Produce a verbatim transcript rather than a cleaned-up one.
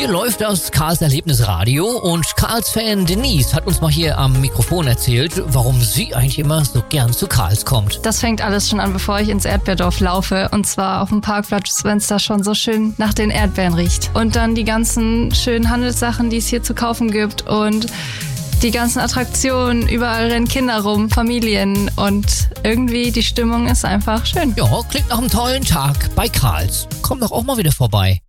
Hier läuft das Karls Erlebnisradio und Karls Fan Denise hat uns mal hier am Mikrofon erzählt, warum sie eigentlich immer so gern zu Karls kommt. Das fängt alles schon an, bevor ich ins Erdbeerdorf laufe, und zwar auf dem Parkplatz, wenn es da schon so schön nach den Erdbeeren riecht. Und dann die ganzen schönen Handelssachen, die es hier zu kaufen gibt, und die ganzen Attraktionen, überall rennen Kinder rum, Familien, und irgendwie die Stimmung ist einfach schön. Ja, klingt nach einem tollen Tag bei Karls. Komm doch auch mal wieder vorbei.